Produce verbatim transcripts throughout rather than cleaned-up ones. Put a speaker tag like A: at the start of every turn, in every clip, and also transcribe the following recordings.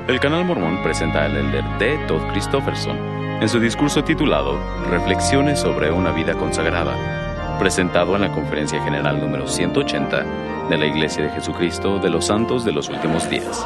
A: El Canal Mormón presenta al elder D. Todd Christofferson en su discurso titulado Reflexiones sobre una vida consagrada, presentado en la Conferencia General número ciento ochenta de la Iglesia de Jesucristo de los Santos de los Últimos Días.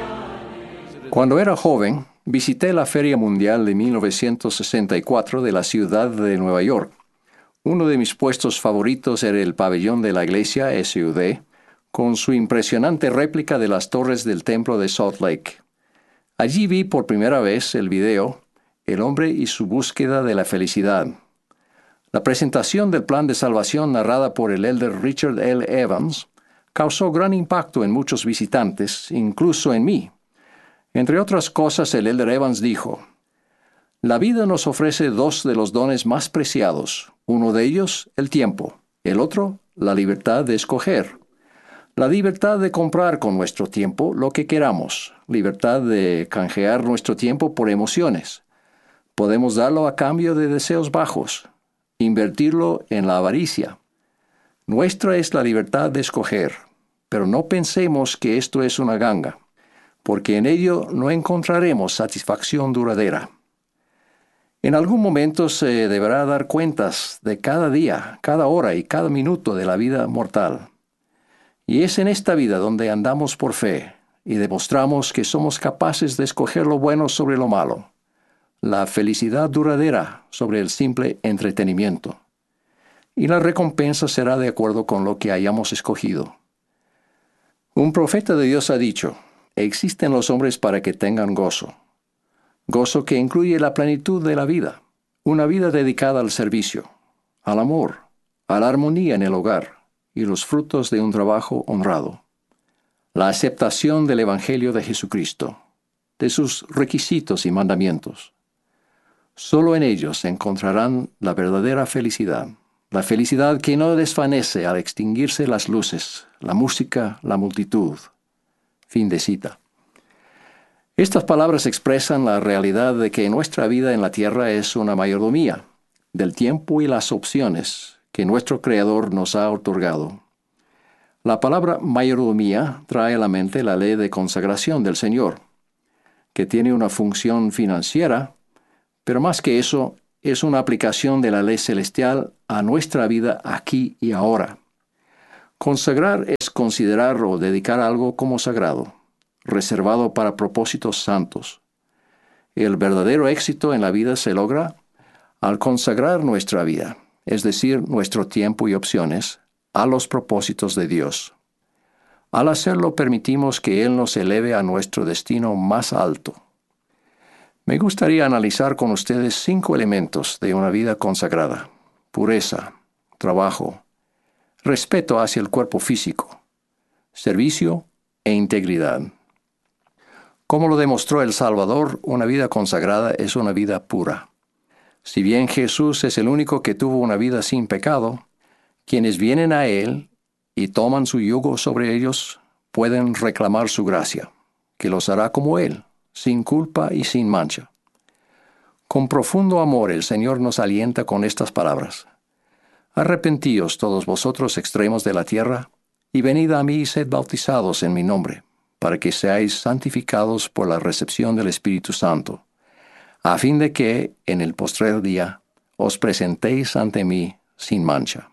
B: Cuando era joven, visité la Feria Mundial de mil novecientos sesenta y cuatro de la ciudad de Nueva York. Uno de mis puestos favoritos era el pabellón de la iglesia S U D, con su impresionante réplica de las torres del templo de Salt Lake. Allí vi por primera vez el video El hombre y su búsqueda de la felicidad. La presentación del plan de salvación narrada por el elder Richard L. Evans causó gran impacto en muchos visitantes, incluso en mí. Entre otras cosas, el elder Evans dijo: La vida nos ofrece dos de los dones más preciados, uno de ellos el tiempo, el otro la libertad de escoger. La libertad de comprar con nuestro tiempo lo que queramos, libertad de canjear nuestro tiempo por emociones. Podemos darlo a cambio de deseos bajos, invertirlo en la avaricia. Nuestra es la libertad de escoger, pero no pensemos que esto es una ganga, porque en ello no encontraremos satisfacción duradera. En algún momento se deberá dar cuentas de cada día, cada hora y cada minuto de la vida mortal. Y es en esta vida donde andamos por fe y demostramos que somos capaces de escoger lo bueno sobre lo malo, la felicidad duradera sobre el simple entretenimiento. Y la recompensa será de acuerdo con lo que hayamos escogido. Un profeta de Dios ha dicho: existen los hombres para que tengan gozo. Gozo que incluye la plenitud de la vida, una vida dedicada al servicio, al amor, a la armonía en el hogar y los frutos de un trabajo honrado. La aceptación del Evangelio de Jesucristo, de sus requisitos y mandamientos. Solo en ellos encontrarán la verdadera felicidad, la felicidad que no desvanece al extinguirse las luces, la música, la multitud. Fin de cita. Estas palabras expresan la realidad de que nuestra vida en la tierra es una mayordomía del tiempo y las opciones que nuestro Creador nos ha otorgado. La palabra mayordomía trae a la mente la ley de consagración del Señor, que tiene una función financiera, pero más que eso, es una aplicación de la ley celestial a nuestra vida aquí y ahora. Consagrar es considerar o dedicar algo como sagrado, reservado para propósitos santos. El verdadero éxito en la vida se logra al consagrar nuestra vida, es decir, nuestro tiempo y opciones, a los propósitos de Dios. Al hacerlo, permitimos que Él nos eleve a nuestro destino más alto. Me gustaría analizar con ustedes cinco elementos de una vida consagrada: pureza, trabajo, respeto hacia el cuerpo físico, servicio e integridad. Como lo demostró el Salvador, una vida consagrada es una vida pura. Si bien Jesús es el único que tuvo una vida sin pecado, quienes vienen a Él y toman su yugo sobre ellos pueden reclamar su gracia, que los hará como Él, sin culpa y sin mancha. Con profundo amor el Señor nos alienta con estas palabras: Arrepentíos todos vosotros extremos de la tierra, y venid a mí y sed bautizados en mi nombre, para que seáis santificados por la recepción del Espíritu Santo, a fin de que, en el postrer día, os presentéis ante mí sin mancha.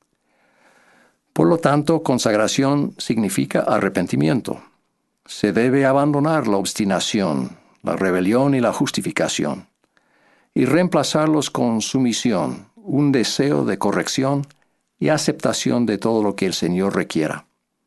B: Por lo tanto, consagración significa arrepentimiento. Se debe abandonar la obstinación, la rebelión y la justificación, y reemplazarlos con sumisión, un deseo de corrección y aceptación de todo lo que el Señor requiera.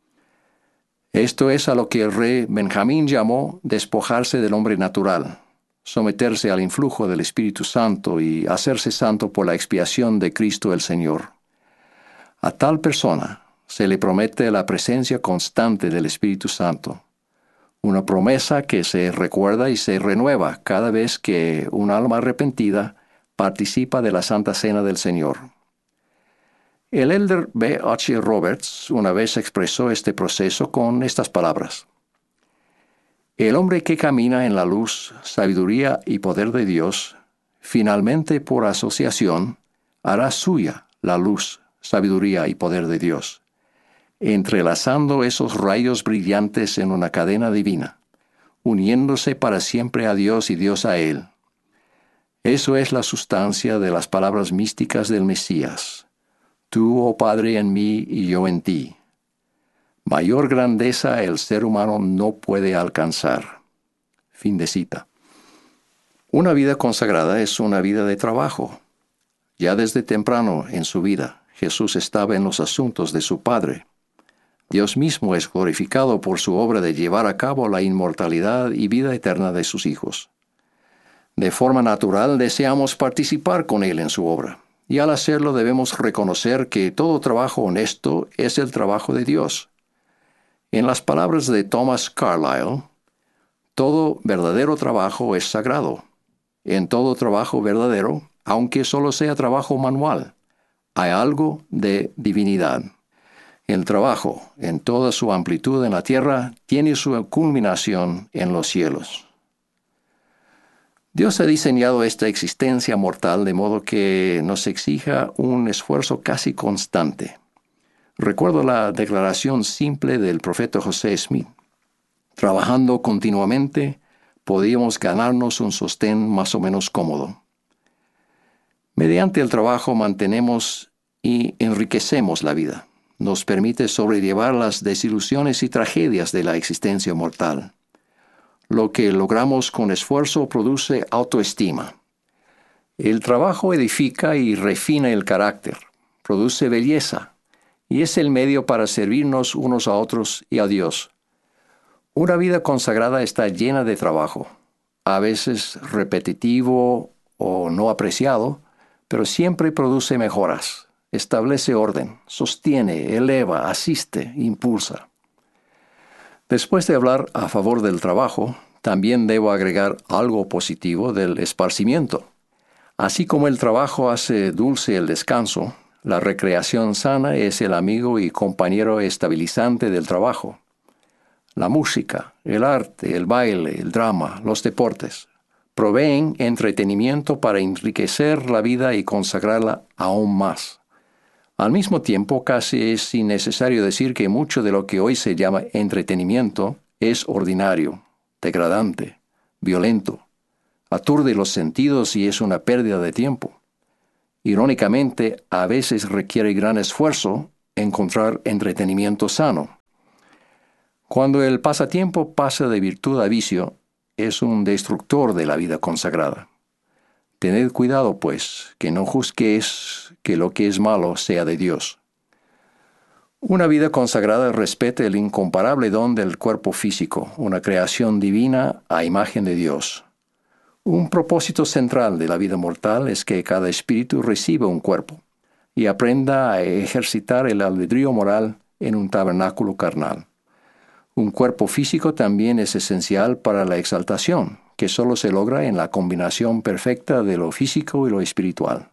B: Esto es a lo que el rey Benjamín llamó despojarse del hombre natural, someterse al influjo del Espíritu Santo y hacerse santo por la expiación de Cristo el Señor. A tal persona se le promete la presencia constante del Espíritu Santo, una promesa que se recuerda y se renueva cada vez que un alma arrepentida participa de la Santa Cena del Señor. El elder B H Roberts una vez expresó este proceso con estas palabras: El hombre que camina en la luz, sabiduría y poder de Dios, finalmente por asociación, hará suya la luz, sabiduría y poder de Dios, entrelazando esos rayos brillantes en una cadena divina, uniéndose para siempre a Dios y Dios a él. Eso es la sustancia de las palabras místicas del Mesías. Tú, oh Padre, en mí y yo en ti. Mayor grandeza el ser humano no puede alcanzar. Fin de cita. Una vida consagrada es una vida de trabajo. Ya desde temprano en su vida, Jesús estaba en los asuntos de su Padre. Dios mismo es glorificado por su obra de llevar a cabo la inmortalidad y vida eterna de sus hijos. De forma natural deseamos participar con Él en su obra, y al hacerlo debemos reconocer que todo trabajo honesto es el trabajo de Dios. En las palabras de Thomas Carlyle, todo verdadero trabajo es sagrado. En todo trabajo verdadero, aunque solo sea trabajo manual, hay algo de divinidad. El trabajo, en toda su amplitud en la tierra, tiene su culminación en los cielos. Dios ha diseñado esta existencia mortal de modo que nos exija un esfuerzo casi constante. Recuerdo la declaración simple del profeta José Smith. Trabajando continuamente, podíamos ganarnos un sostén más o menos cómodo. Mediante el trabajo mantenemos y enriquecemos la vida. Nos permite sobrellevar las desilusiones y tragedias de la existencia mortal. Lo que logramos con esfuerzo produce autoestima. El trabajo edifica y refina el carácter, produce belleza, y es el medio para servirnos unos a otros y a Dios. Una vida consagrada está llena de trabajo, a veces repetitivo o no apreciado, pero siempre produce mejoras, establece orden, sostiene, eleva, asiste, impulsa. Después de hablar a favor del trabajo, también debo agregar algo positivo del esparcimiento. Así como el trabajo hace dulce el descanso, la recreación sana es el amigo y compañero estabilizante del trabajo. La música, el arte, el baile, el drama, los deportes proveen entretenimiento para enriquecer la vida y consagrarla aún más. Al mismo tiempo, casi es innecesario decir que mucho de lo que hoy se llama entretenimiento es ordinario, degradante, violento, aturde los sentidos y es una pérdida de tiempo. Irónicamente, a veces requiere gran esfuerzo encontrar entretenimiento sano. Cuando el pasatiempo pasa de virtud a vicio, es un destructor de la vida consagrada. Tened cuidado, pues, que no juzguéis que lo que es malo sea de Dios. Una vida consagrada respeta el incomparable don del cuerpo físico, una creación divina a imagen de Dios. Un propósito central de la vida mortal es que cada espíritu reciba un cuerpo y aprenda a ejercitar el albedrío moral en un tabernáculo carnal. Un cuerpo físico también es esencial para la exaltación, que solo se logra en la combinación perfecta de lo físico y lo espiritual.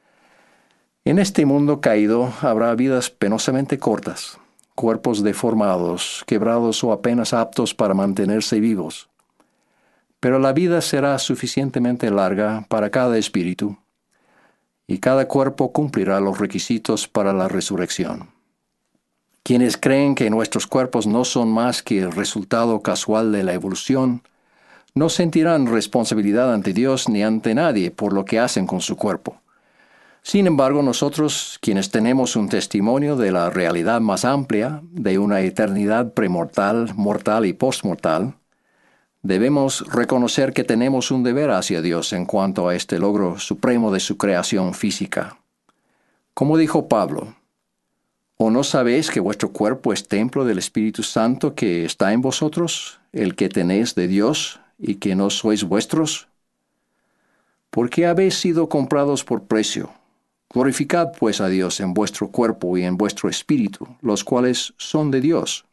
B: En este mundo caído habrá vidas penosamente cortas, cuerpos deformados, quebrados o apenas aptos para mantenerse vivos. Pero la vida será suficientemente larga para cada espíritu, y cada cuerpo cumplirá los requisitos para la resurrección. Quienes creen que nuestros cuerpos no son más que el resultado casual de la evolución, no sentirán responsabilidad ante Dios ni ante nadie por lo que hacen con su cuerpo. Sin embargo, nosotros, quienes tenemos un testimonio de la realidad más amplia, de una eternidad premortal, mortal y postmortal, debemos reconocer que tenemos un deber hacia Dios en cuanto a este logro supremo de su creación física. Como dijo Pablo, ¿o no sabéis que vuestro cuerpo es templo del Espíritu Santo que está en vosotros, el que tenéis de Dios, y que no sois vuestros? Porque habéis sido comprados por precio. Glorificad pues a Dios en vuestro cuerpo y en vuestro espíritu, los cuales son de Dios.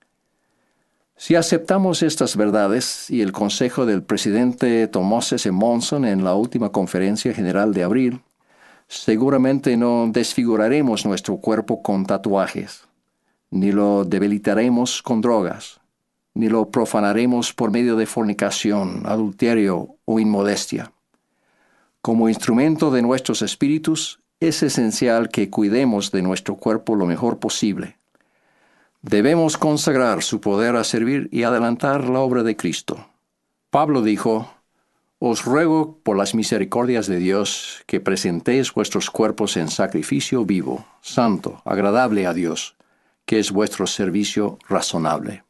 B: Si aceptamos estas verdades y el consejo del presidente Thomas S. Monson en la última conferencia general de abril, seguramente no desfiguraremos nuestro cuerpo con tatuajes, ni lo debilitaremos con drogas, ni lo profanaremos por medio de fornicación, adulterio o inmodestia. Como instrumento de nuestros espíritus, es esencial que cuidemos de nuestro cuerpo lo mejor posible. Debemos consagrar su poder a servir y adelantar la obra de Cristo. Pablo dijo, «Os ruego por las misericordias de Dios que presentéis vuestros cuerpos en sacrificio vivo, santo, agradable a Dios, que es vuestro servicio razonable».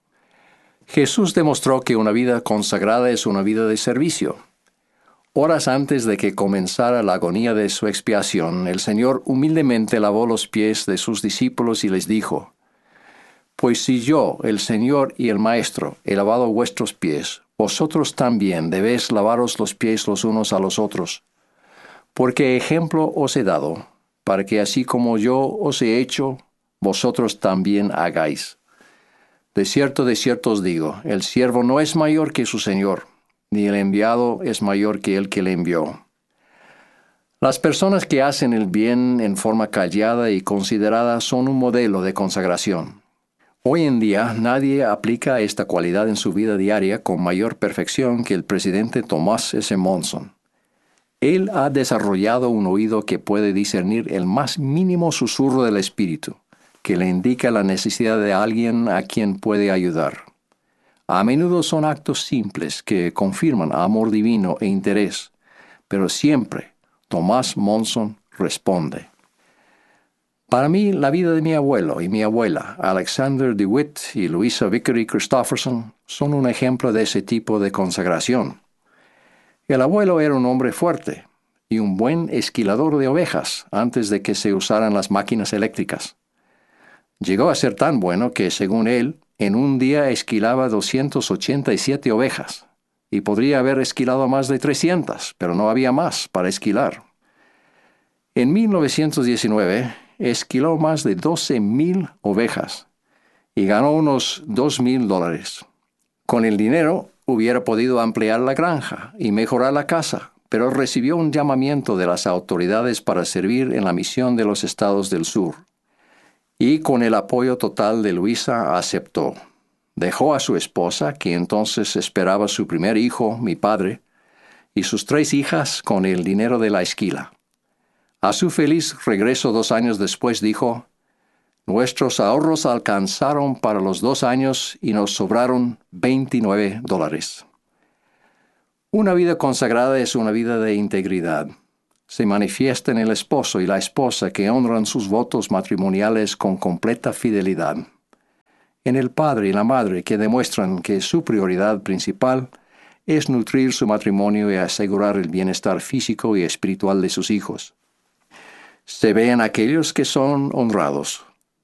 B: Jesús demostró que una vida consagrada es una vida de servicio. Horas antes de que comenzara la agonía de su expiación, el Señor humildemente lavó los pies de sus discípulos y les dijo, «Pues si yo, el Señor y el Maestro, he lavado vuestros pies, vosotros también debéis lavaros los pies los unos a los otros. Porque ejemplo os he dado, para que así como yo os he hecho, vosotros también hagáis. De cierto, de cierto os digo, el siervo no es mayor que su Señor, ni el enviado es mayor que el que le envió». Las personas que hacen el bien en forma callada y considerada son un modelo de consagración. Hoy en día nadie aplica esta cualidad en su vida diaria con mayor perfección que el presidente Thomas S. Monson. Él ha desarrollado un oído que puede discernir el más mínimo susurro del espíritu, que le indica la necesidad de alguien a quien puede ayudar. A menudo son actos simples que confirman amor divino e interés, pero siempre Thomas Monson responde. Para mí, la vida de mi abuelo y mi abuela, Alexander DeWitt y Louisa Vickery Christopherson, son un ejemplo de ese tipo de consagración. El abuelo era un hombre fuerte y un buen esquilador de ovejas antes de que se usaran las máquinas eléctricas. Llegó a ser tan bueno que, según él, en un día esquilaba doscientas ochenta y siete ovejas, y podría haber esquilado más de trescientas, pero no había más para esquilar. En mil novecientos diecinueve, esquiló más de doce mil ovejas y ganó unos dos mil dólares. Con el dinero hubiera podido ampliar la granja y mejorar la casa, pero recibió un llamamiento de las autoridades para servir en la misión de los estados del sur. Y con el apoyo total de Luisa aceptó. Dejó a su esposa, que entonces esperaba su primer hijo, mi padre, y sus tres hijas con el dinero de la esquila. A su feliz regreso dos años después dijo, «Nuestros ahorros alcanzaron para los dos años y nos sobraron veintinueve dólares». Una vida consagrada es una vida de integridad. Se manifiesta en el esposo y la esposa que honran sus votos matrimoniales con completa fidelidad. En el padre y la madre que demuestran que su prioridad principal es nutrir su matrimonio y asegurar el bienestar físico y espiritual de sus hijos. Se ve en aquellos que son honrados.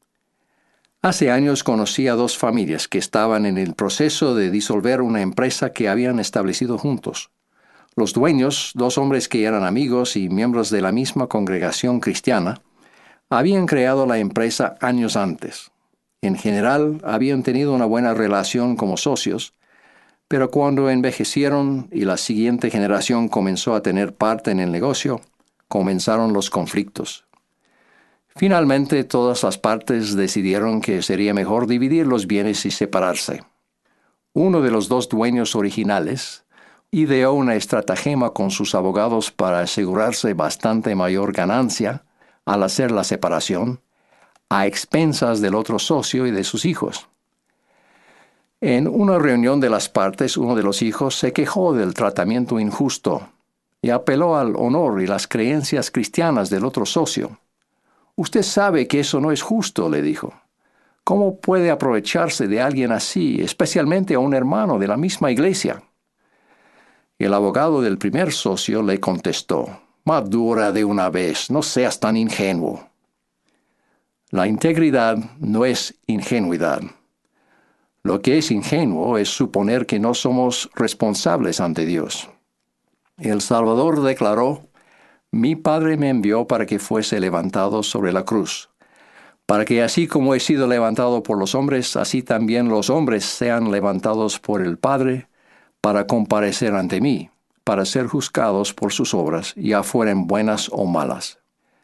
B: Hace años conocí a dos familias que estaban en el proceso de disolver una empresa que habían establecido juntos. Los dueños, dos hombres que eran amigos y miembros de la misma congregación cristiana, habían creado la empresa años antes. En general, habían tenido una buena relación como socios, pero cuando envejecieron y la siguiente generación comenzó a tener parte en el negocio, comenzaron los conflictos. Finalmente, todas las partes decidieron que sería mejor dividir los bienes y separarse. Uno de los dos dueños originales ideó una estratagema con sus abogados para asegurarse bastante mayor ganancia al hacer la separación, a expensas del otro socio y de sus hijos. En una reunión de las partes, uno de los hijos se quejó del tratamiento injusto y apeló al honor y las creencias cristianas del otro socio. «Usted sabe que eso no es justo», le dijo. «¿Cómo puede aprovecharse de alguien así, especialmente a un hermano de la misma iglesia?» El abogado del primer socio le contestó, «Madura de una vez, no seas tan ingenuo». La integridad no es ingenuidad. Lo que es ingenuo es suponer que no somos responsables ante Dios. El Salvador declaró, «Mi Padre me envió para que fuese levantado sobre la cruz, para que así como he sido levantado por los hombres, así también los hombres sean levantados por el Padre, para comparecer ante mí, para ser juzgados por sus obras, ya fueren buenas o malas».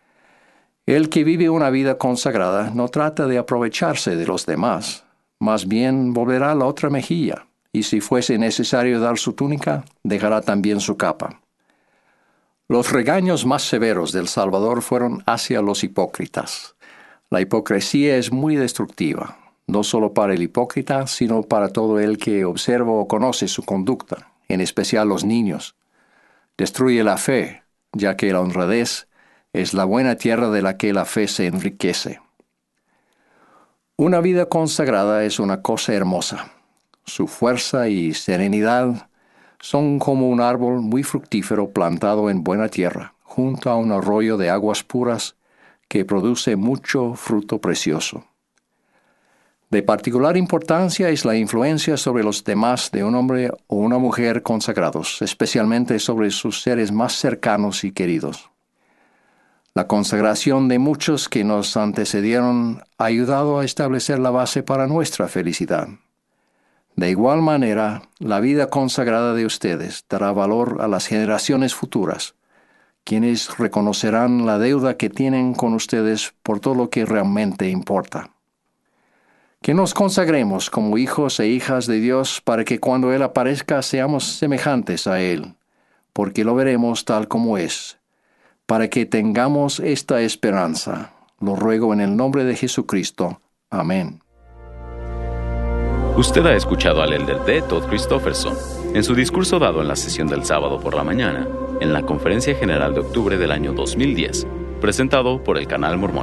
B: El que vive una vida consagrada no trata de aprovecharse de los demás, más bien volverá la otra mejilla, y si fuese necesario dar su túnica, dejará también su capa. Los regaños más severos del Salvador fueron hacia los hipócritas. La hipocresía es muy destructiva. no solo para el hipócrita, sino para todo el que observa o conoce su conducta, en especial los niños. Destruye la fe, ya que la honradez es la buena tierra de la que la fe se enriquece. Una vida consagrada es una cosa hermosa. Su fuerza y serenidad son como un árbol muy fructífero plantado en buena tierra, junto a un arroyo de aguas puras que produce mucho fruto precioso. De particular importancia es la influencia sobre los demás de un hombre o una mujer consagrados, especialmente sobre sus seres más cercanos y queridos. La consagración de muchos que nos antecedieron ha ayudado a establecer la base para nuestra felicidad. De igual manera, la vida consagrada de ustedes dará valor a las generaciones futuras, quienes reconocerán la deuda que tienen con ustedes por todo lo que realmente importa. Que nos consagremos como hijos e hijas de Dios para que cuando Él aparezca seamos semejantes a Él, porque lo veremos tal como es. Para que tengamos esta esperanza, lo ruego en el nombre de Jesucristo. Amén.
A: Usted ha escuchado al elder D. Todd Christofferson en su discurso dado en la sesión del sábado por la mañana, en la Conferencia General de octubre del año dos mil diez, presentado por el Canal Mormón.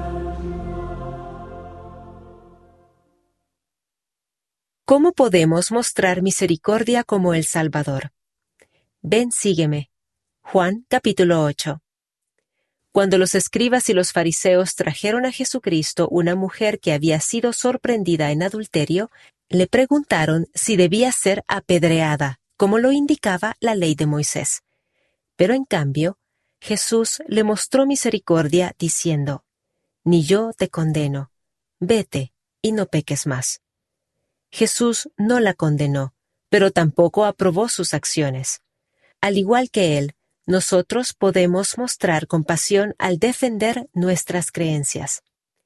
C: ¿Cómo podemos mostrar misericordia como el Salvador? Ven, sígueme. Juan capítulo ocho. Cuando los escribas y los fariseos trajeron a Jesucristo una mujer que había sido sorprendida en adulterio, le preguntaron si debía ser apedreada, como lo indicaba la ley de Moisés. Pero en cambio, Jesús le mostró misericordia diciendo: «Ni yo te condeno, vete y no peques más». Jesús no la condenó, pero tampoco aprobó sus acciones. Al igual que él, nosotros podemos mostrar compasión al defender nuestras creencias.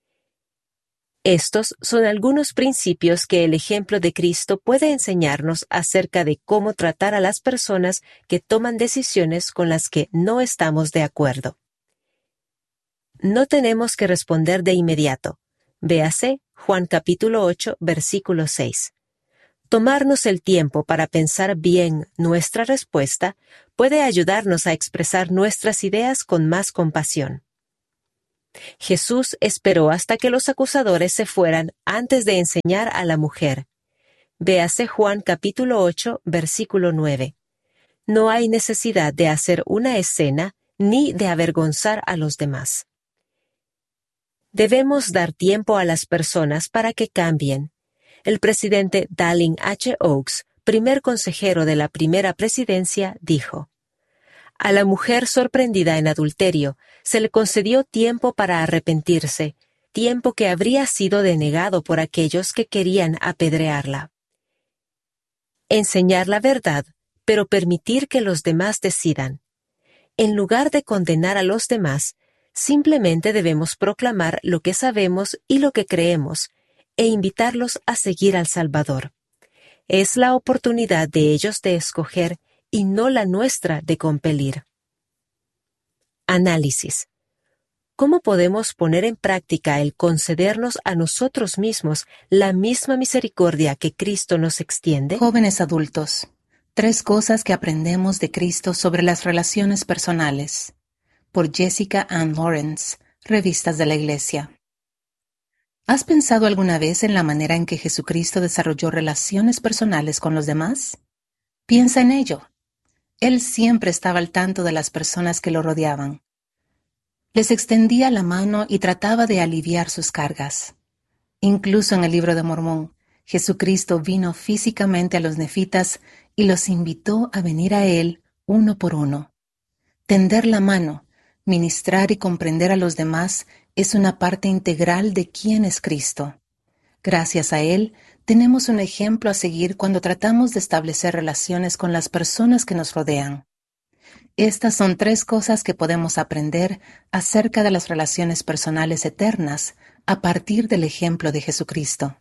C: Estos son algunos principios que el ejemplo de Cristo puede enseñarnos acerca de cómo tratar a las personas que toman decisiones con las que no estamos de acuerdo. No tenemos que responder de inmediato. Véase Juan capítulo ocho, versículo seis. Tomarnos el tiempo para pensar bien nuestra respuesta puede ayudarnos a expresar nuestras ideas con más compasión. Jesús esperó hasta que los acusadores se fueran antes de enseñar a la mujer. Véase Juan capítulo ocho, versículo nueve. No hay necesidad de hacer una escena ni de avergonzar a los demás. Debemos dar tiempo a las personas para que cambien. El presidente Dallin H. Oaks, primer consejero de la primera presidencia, dijo: «A la mujer sorprendida en adulterio se le concedió tiempo para arrepentirse, tiempo que habría sido denegado por aquellos que querían apedrearla». Enseñar la verdad, pero permitir que los demás decidan. En lugar de condenar a los demás, simplemente debemos proclamar lo que sabemos y lo que creemos, e invitarlos a seguir al Salvador. Es la oportunidad de ellos de escoger y no la nuestra de compelir. Análisis. ¿Cómo podemos poner en práctica el concedernos a nosotros mismos la misma misericordia que Cristo nos extiende?
D: Jóvenes adultos, tres cosas que aprendemos de Cristo sobre las relaciones personales. Por Jessica Ann Lawrence, Revistas de la Iglesia. ¿Has pensado alguna vez en la manera en que Jesucristo desarrolló relaciones personales con los demás? Piensa en ello. Él siempre estaba al tanto de las personas que lo rodeaban. Les extendía la mano y trataba de aliviar sus cargas. Incluso en el Libro de Mormón, Jesucristo vino físicamente a los nefitas y los invitó a venir a Él uno por uno. Tender la mano, ministrar y comprender a los demás es una parte integral de quién es Cristo. Gracias a Él, tenemos un ejemplo a seguir cuando tratamos de establecer relaciones con las personas que nos rodean. Estas son tres cosas que podemos aprender acerca de las relaciones personales eternas a partir del ejemplo de Jesucristo.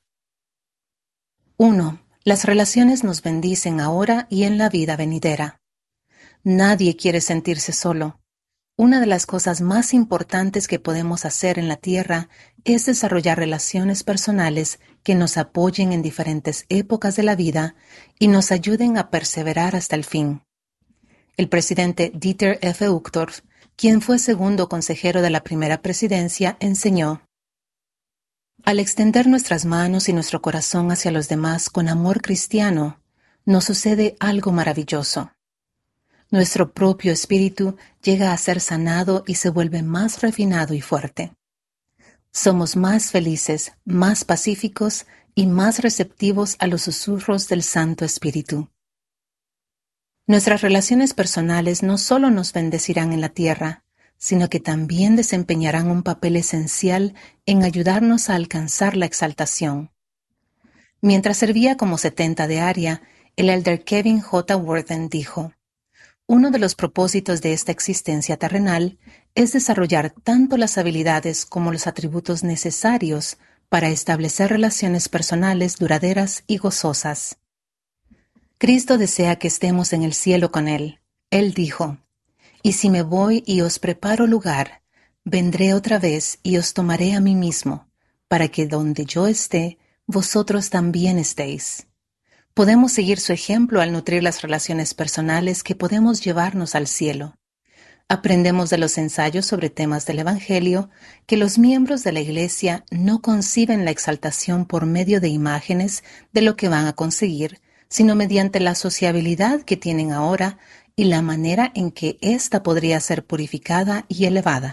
D: uno. Las relaciones nos bendicen ahora y en la vida venidera. Nadie quiere sentirse solo. Una de las cosas más importantes que podemos hacer en la Tierra es desarrollar relaciones personales que nos apoyen en diferentes épocas de la vida y nos ayuden a perseverar hasta el fin. El presidente Dieter F. Uchtdorf, quien fue segundo consejero de la primera presidencia, enseñó: al extender nuestras manos y nuestro corazón hacia los demás con amor cristiano, nos sucede algo maravilloso. Nuestro propio espíritu llega a ser sanado y se vuelve más refinado y fuerte. Somos más felices, más pacíficos y más receptivos a los susurros del Santo Espíritu. Nuestras relaciones personales no solo nos bendecirán en la tierra, sino que también desempeñarán un papel esencial en ayudarnos a alcanzar la exaltación. Mientras servía como setenta de área, el elder Kevin J. Worthen dijo: uno de los propósitos de esta existencia terrenal es desarrollar tanto las habilidades como los atributos necesarios para establecer relaciones personales duraderas y gozosas. Cristo desea que estemos en el cielo con Él. Él dijo: y si me voy y os preparo lugar, vendré otra vez y os tomaré a mí mismo, para que donde yo esté, vosotros también estéis. Podemos seguir su ejemplo al nutrir las relaciones personales que podemos llevarnos al cielo. Aprendemos de los ensayos sobre temas del Evangelio que los miembros de la Iglesia no conciben la exaltación por medio de imágenes de lo que van a conseguir, sino mediante la sociabilidad que tienen ahora y la manera en que ésta podría ser purificada y elevada.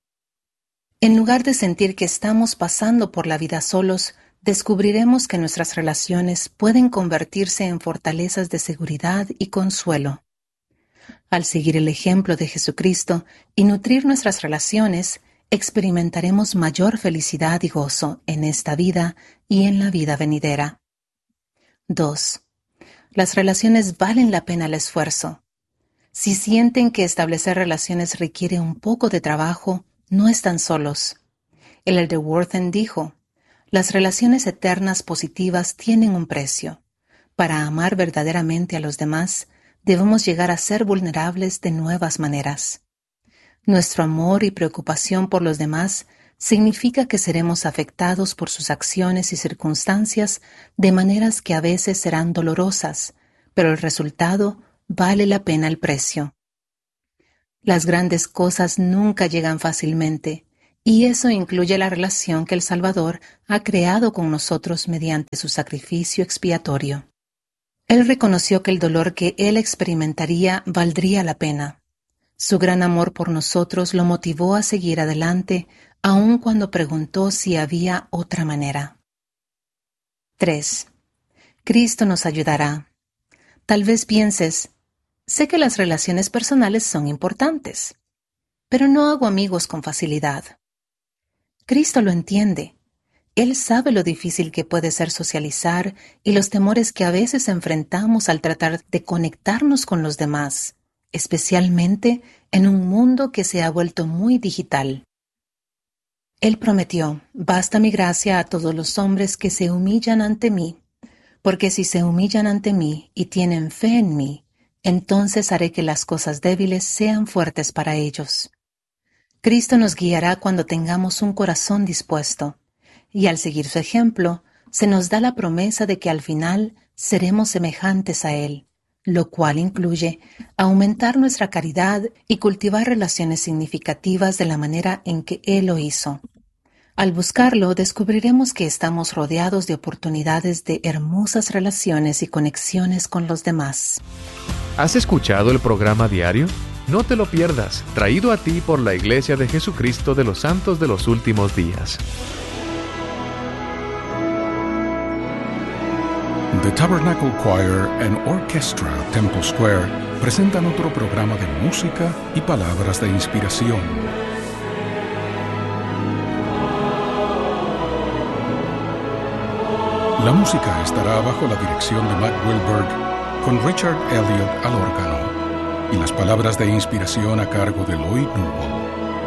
D: En lugar de sentir que estamos pasando por la vida solos, descubriremos que nuestras relaciones pueden convertirse en fortalezas de seguridad y consuelo. Al seguir el ejemplo de Jesucristo y nutrir nuestras relaciones, experimentaremos mayor felicidad y gozo en esta vida y en la vida venidera. dos. Las relaciones valen la pena el esfuerzo. Si sienten que establecer relaciones requiere un poco de trabajo, no están solos. El elder Worthen dijo: las relaciones eternas positivas tienen un precio. Para amar verdaderamente a los demás, debemos llegar a ser vulnerables de nuevas maneras. Nuestro amor y preocupación por los demás significa que seremos afectados por sus acciones y circunstancias de maneras que a veces serán dolorosas, pero el resultado vale la pena el precio. Las grandes cosas nunca llegan fácilmente, y eso incluye la relación que el Salvador ha creado con nosotros mediante su sacrificio expiatorio. Él reconoció que el dolor que él experimentaría valdría la pena. Su gran amor por nosotros lo motivó a seguir adelante, aun cuando preguntó si había otra manera. tres. Cristo nos ayudará. Tal vez pienses: sé que las relaciones personales son importantes, pero no hago amigos con facilidad. Cristo lo entiende. Él sabe lo difícil que puede ser socializar y los temores que a veces enfrentamos al tratar de conectarnos con los demás, especialmente en un mundo que se ha vuelto muy digital. Él prometió: basta mi gracia a todos los hombres que se humillan ante mí, porque si se humillan ante mí y tienen fe en mí, entonces haré que las cosas débiles sean fuertes para ellos. Cristo nos guiará cuando tengamos un corazón dispuesto, y al seguir su ejemplo, se nos da la promesa de que al final seremos semejantes a Él, lo cual incluye aumentar nuestra caridad y cultivar relaciones significativas de la manera en que Él lo hizo. Al buscarlo, descubriremos que estamos rodeados de oportunidades de hermosas relaciones y conexiones con los demás.
E: ¿Has escuchado el programa diario? No te lo pierdas, traído a ti por la Iglesia de Jesucristo de los Santos de los Últimos Días.
F: The Tabernacle Choir and Orchestra Temple Square presentan otro programa de música y palabras de inspiración. La música estará bajo la dirección de Matt Wilberg con Richard Elliott al órgano y las palabras de inspiración a cargo de Lloyd Newell.